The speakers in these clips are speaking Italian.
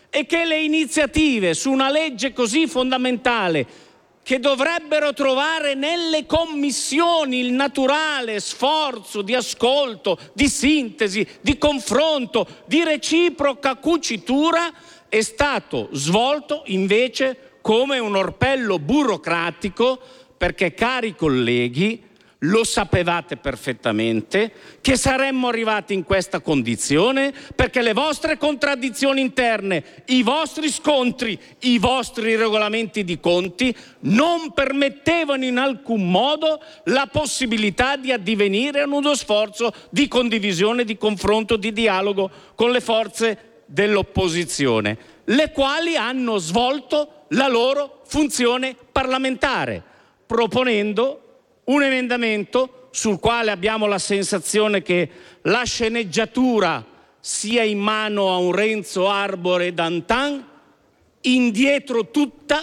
e che le iniziative su una legge così fondamentale, che dovrebbero trovare nelle commissioni il naturale sforzo di ascolto, di sintesi, di confronto, di reciproca cucitura, è stato svolto invece come un orpello burocratico, perché, cari colleghi, lo sapevate perfettamente che saremmo arrivati in questa condizione perché le vostre contraddizioni interne, i vostri scontri, i vostri regolamenti di conti non permettevano in alcun modo la possibilità di addivenire a uno sforzo di condivisione, di confronto, di dialogo con le forze dell'opposizione, le quali hanno svolto la loro funzione parlamentare, proponendo un emendamento sul quale abbiamo la sensazione che la sceneggiatura sia in mano a un Renzo Arbore d'antan, indietro tutta,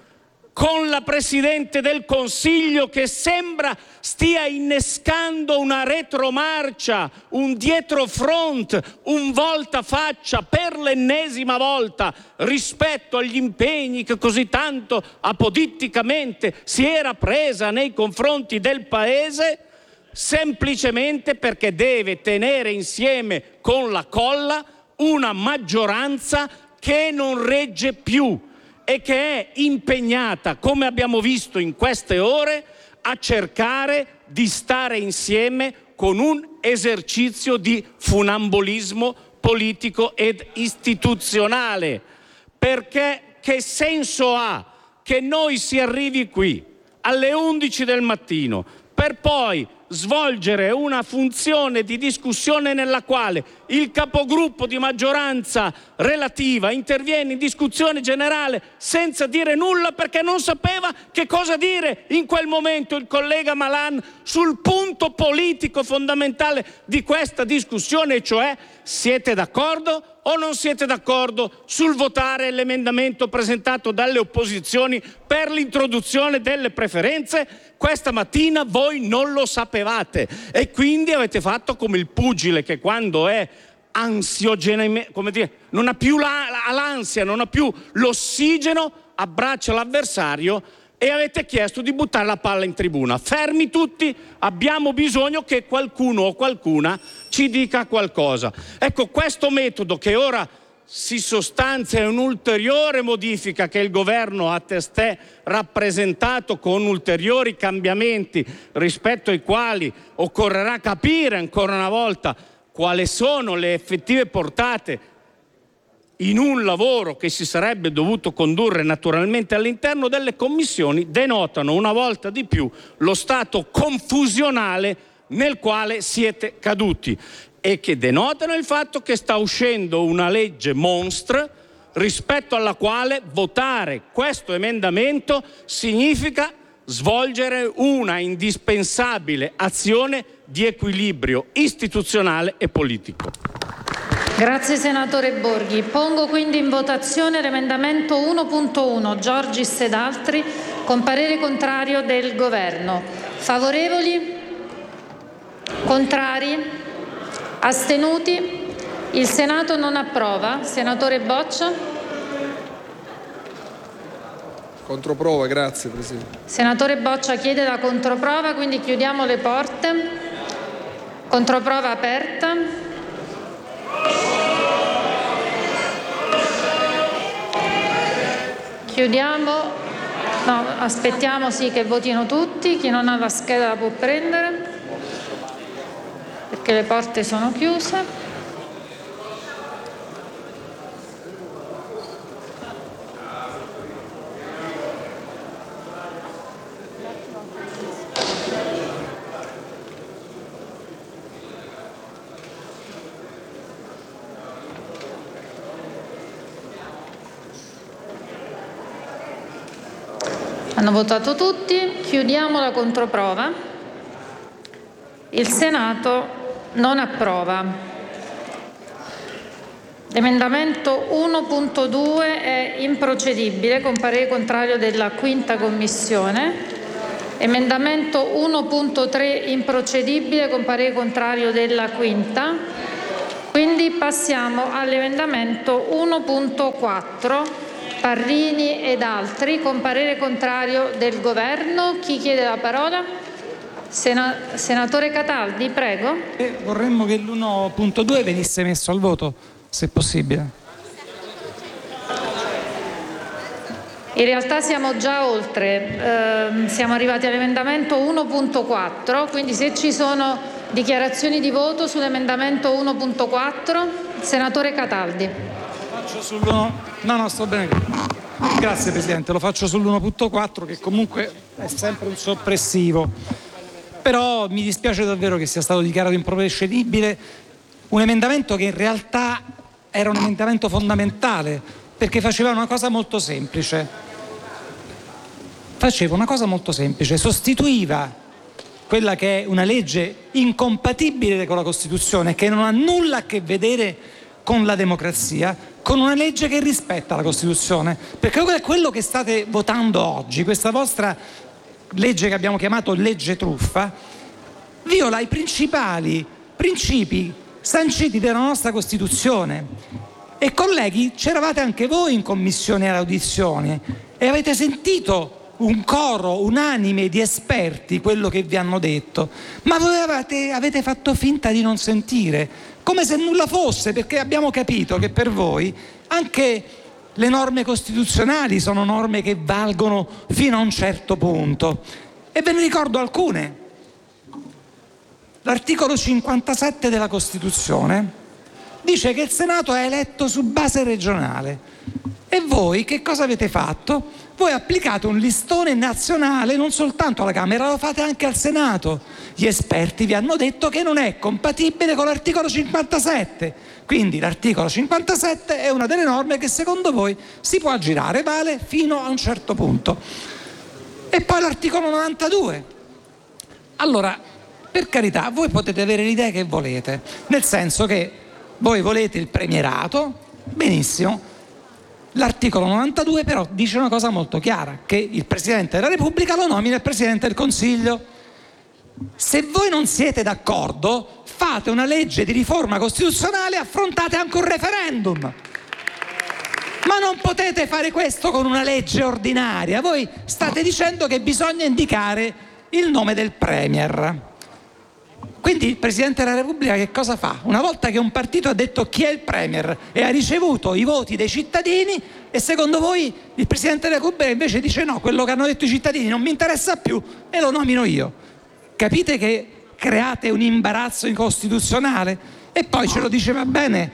con la Presidente del Consiglio che sembra stia innescando una retromarcia, un dietrofront, un voltafaccia per l'ennesima volta rispetto agli impegni che così tanto apoditticamente si era presa nei confronti del Paese, semplicemente perché deve tenere insieme con la colla una maggioranza che non regge più e che è impegnata, come abbiamo visto in queste ore, a cercare di stare insieme con un esercizio di funambolismo politico ed istituzionale. Perché che senso ha che noi si arrivi qui alle 11 del mattino per poi svolgere una funzione di discussione nella quale il capogruppo di maggioranza relativa interviene in discussione generale senza dire nulla perché non sapeva che cosa dire in quel momento il collega Malan sul punto politico fondamentale di questa discussione, cioè siete d'accordo o non siete d'accordo sul votare l'emendamento presentato dalle opposizioni per l'introduzione delle preferenze? Questa mattina voi non lo sapevate e quindi avete fatto come il pugile che quando è ansiogene, come dire, non ha più l'ansia, non ha più l'ossigeno, abbraccia l'avversario e avete chiesto di buttare la palla in tribuna. Fermi tutti, abbiamo bisogno che qualcuno o qualcuna ci dica qualcosa. Ecco, questo metodo che ora si sostanzia in un'ulteriore modifica che il governo ha testé rappresentato con ulteriori cambiamenti rispetto ai quali occorrerà capire ancora una volta quali sono le effettive portate in un lavoro che si sarebbe dovuto condurre naturalmente all'interno delle commissioni, denotano una volta di più lo stato confusionale nel quale siete caduti e che denotano il fatto che sta uscendo una legge monstre rispetto alla quale votare questo emendamento significa svolgere una indispensabile azione di equilibrio istituzionale e politico. Grazie senatore Borghi. Pongo quindi in votazione l'emendamento 1.1 Giorgis ed altri con parere contrario del Governo. Favorevoli? Contrari? Astenuti? Il Senato non approva. Senatore Boccia? Controprova, grazie Presidente. Senatore Boccia chiede la controprova, quindi chiudiamo le porte. Controprova aperta. Chiudiamo, no, aspettiamo sì che votino tutti, chi non ha la scheda la può prendere, perché le porte sono chiuse. Hanno votato tutti, chiudiamo la controprova. Il Senato non approva. L'emendamento 1.2 è improcedibile con parere contrario della Quinta Commissione. Emendamento 1.3 improcedibile con parere contrario della Quinta. Quindi passiamo all'emendamento 1.4, Parrini ed altri, con parere contrario del Governo. Chi chiede la parola? Senatore Cataldi, prego. Vorremmo che l'1.2 venisse messo al voto, se possibile. In realtà siamo già oltre, siamo arrivati all'emendamento 1.4, quindi se ci sono dichiarazioni di voto sull'emendamento 1.4, senatore Cataldi. No, sto bene. Grazie Presidente, lo faccio sull'1.4 che comunque è sempre un soppressivo. Però mi dispiace davvero che sia stato dichiarato improcedibile un emendamento che in realtà era un emendamento fondamentale, perché faceva una cosa molto semplice. Sostituiva quella che è una legge incompatibile con la Costituzione, che non ha nulla a che vedere con la democrazia, con una legge che rispetta la Costituzione. Perché quello che state votando oggi, questa vostra legge che abbiamo chiamato legge truffa, viola i principali principi sanciti dalla nostra Costituzione. E colleghi, c'eravate anche voi in commissione alle audizioni e avete sentito un coro unanime di esperti quello che vi hanno detto, ma voi avete fatto finta di non sentire, come se nulla fosse, perché abbiamo capito che per voi anche le norme costituzionali sono norme che valgono fino a un certo punto. E ve ne ricordo alcune. L'articolo 57 della Costituzione dice che il Senato è eletto su base regionale. E voi che cosa avete fatto? Voi applicate un listone nazionale non soltanto alla Camera, lo fate anche al Senato. Gli esperti vi hanno detto che non è compatibile con l'articolo 57. Quindi l'articolo 57 è una delle norme che secondo voi si può aggirare, vale fino a un certo punto. E poi l'articolo 92. Allora, per carità, voi potete avere l'idea che volete, nel senso che voi volete il premierato, benissimo. L'articolo 92 però dice una cosa molto chiara, che il Presidente della Repubblica lo nomina il Presidente del Consiglio. Se voi non siete d'accordo, fate una legge di riforma costituzionale e affrontate anche un referendum. Ma non potete fare questo con una legge ordinaria. Voi state dicendo che bisogna indicare il nome del Premier. Quindi il Presidente della Repubblica che cosa fa? Una volta che un partito ha detto chi è il Premier e ha ricevuto i voti dei cittadini, e secondo voi il Presidente della Repubblica invece dice no, quello che hanno detto i cittadini non mi interessa più e lo nomino io. Capite che create un imbarazzo incostituzionale? E poi ce lo diceva bene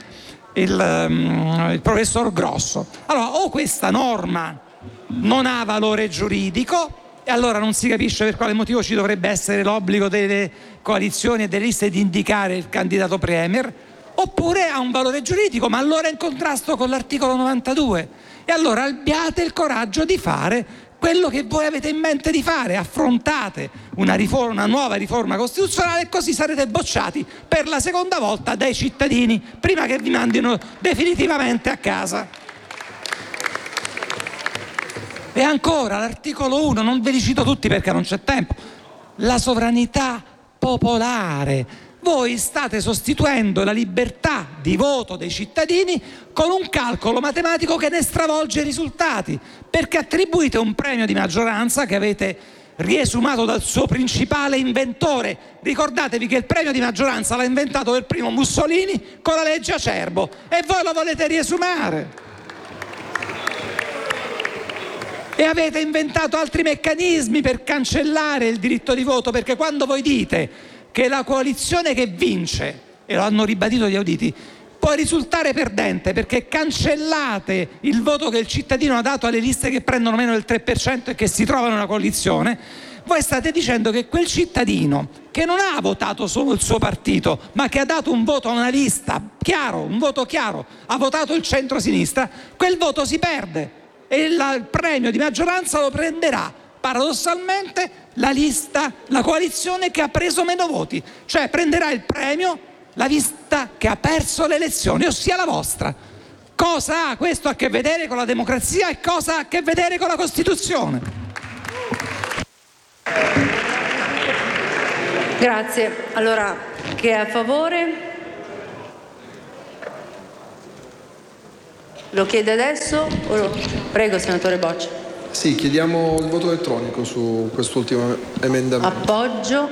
il professor Grosso. Allora, o questa norma non ha valore giuridico, e allora non si capisce per quale motivo ci dovrebbe essere l'obbligo delle coalizioni e delle liste di indicare il candidato Premier, oppure ha un valore giuridico, ma allora è in contrasto con l'articolo 92. E allora abbiate il coraggio di fare quello che voi avete in mente di fare, affrontate una nuova riforma costituzionale e così sarete bocciati per la seconda volta dai cittadini, prima che vi mandino definitivamente a casa. E ancora l'articolo 1, non ve li cito tutti perché non c'è tempo, la sovranità popolare. Voi state sostituendo la libertà di voto dei cittadini con un calcolo matematico che ne stravolge i risultati, perché attribuite un premio di maggioranza che avete riesumato dal suo principale inventore. Ricordatevi che il premio di maggioranza l'ha inventato per primo Mussolini con la legge Acerbo e voi lo volete riesumare. E avete inventato altri meccanismi per cancellare il diritto di voto, perché quando voi dite che la coalizione che vince, e lo hanno ribadito gli auditi, può risultare perdente perché cancellate il voto che il cittadino ha dato alle liste che prendono meno del 3% e che si trovano in una coalizione, voi state dicendo che quel cittadino che non ha votato solo il suo partito, ma che ha dato un voto a una lista chiaro, un voto chiaro, ha votato il centro-sinistra, quel voto si perde. E il premio di maggioranza lo prenderà paradossalmente la coalizione che ha preso meno voti, cioè prenderà il premio la lista che ha perso le elezioni, ossia la vostra. Cosa ha questo a che vedere con la democrazia e cosa ha a che vedere con la Costituzione? Grazie. Allora, chi è a favore? Lo chiede adesso? Prego, senatore Boccia. Sì, chiediamo il voto elettronico su quest'ultimo emendamento. Appoggio.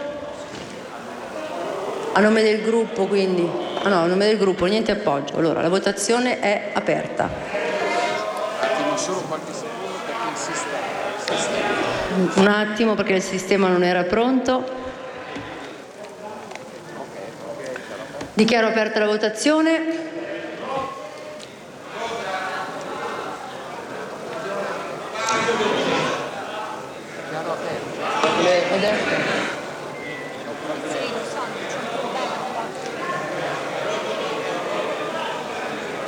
A nome del gruppo, quindi. Ah no, a nome del gruppo, niente appoggio. Allora, la votazione è aperta. Un attimo perché il sistema non era pronto. Dichiaro aperta la votazione.